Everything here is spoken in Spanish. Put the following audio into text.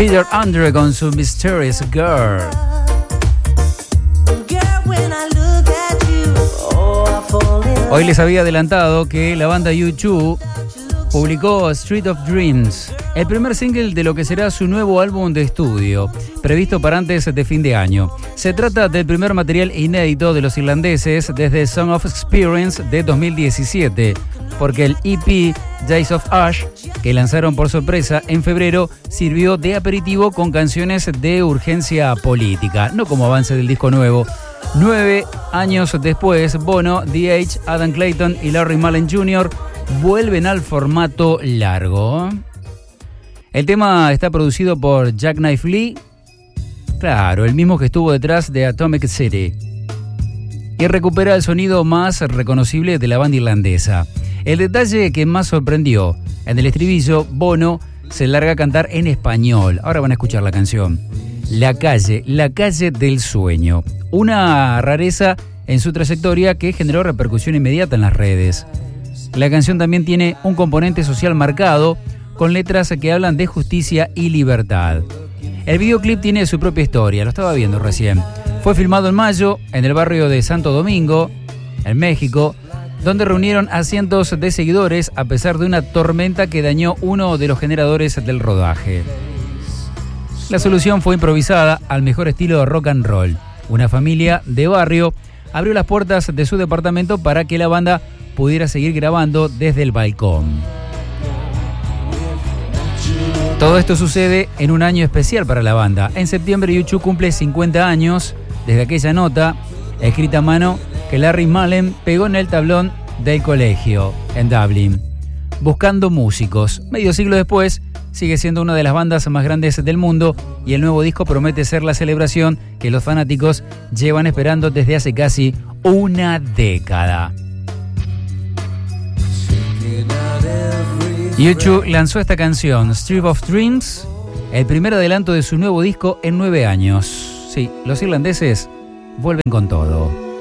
Peter Andre con su Mysterious Girl. Hoy les había adelantado que la banda U2 publicó Street of Dreams, el primer single de lo que será su nuevo álbum de estudio, previsto para antes de fin de año. Se trata del primer material inédito de los irlandeses desde Song of Experience de 2017, porque el EP Days of Ash, que lanzaron por sorpresa en febrero, sirvió de aperitivo con canciones de urgencia política, no como avance del disco nuevo. 9 años después, Bono, The-H, Adam Clayton y Larry Mullen Jr. vuelven al formato largo. El tema está producido por Jackknife Lee, claro, el mismo que estuvo detrás de Atomic City, y recupera el sonido más reconocible de la banda irlandesa. El detalle que más sorprendió, en el estribillo, Bono se larga a cantar en español. Ahora van a escuchar la canción. La calle del sueño. Una rareza en su trayectoria que generó repercusión inmediata en las redes. La canción también tiene un componente social marcado, con letras que hablan de justicia y libertad. El videoclip tiene su propia historia, lo estaba viendo recién. Fue filmado en mayo en el barrio de Santo Domingo, en México, donde reunieron a cientos de seguidores a pesar de una tormenta que dañó uno de los generadores del rodaje. La solución fue improvisada al mejor estilo de rock and roll. Una familia de barrio abrió las puertas de su departamento para que la banda pudiera seguir grabando desde el balcón. Todo esto sucede en un año especial para la banda. En septiembre, U2 cumple 50 años desde aquella nota, escrita a mano, que Larry Mullen pegó en el tablón del colegio en Dublin, buscando músicos. Medio siglo después, sigue siendo una de las bandas más grandes del mundo y el nuevo disco promete ser la celebración que los fanáticos llevan esperando desde hace casi una década. U2 lanzó esta canción, Street of Dreams, el primer adelanto de su nuevo disco en 9 años. Sí, los irlandeses vuelven con todo.